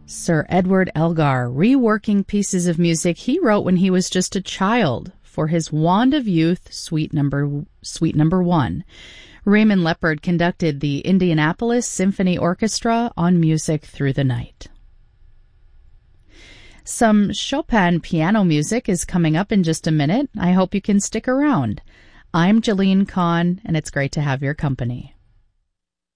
Sir Edward Elgar reworking pieces of music he wrote when he was just a child for his Wand of Youth Suite Number 1. Raymond Leppard conducted the Indianapolis Symphony Orchestra on Music Through the Night. Some Chopin piano music is coming up in just a minute. I hope you can stick around. I'm Jalene Kahn, and it's great to have your company.